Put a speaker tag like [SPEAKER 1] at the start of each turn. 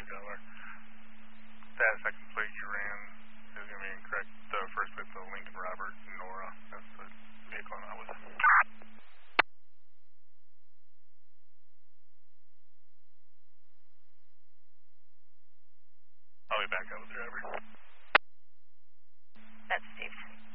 [SPEAKER 1] Delaware. That second plate you ran is going to be incorrect. The first plate's the Lincoln Robert Nora. That's the vehicle I'm out with. I'll be back out with the driver.
[SPEAKER 2] That's Steve.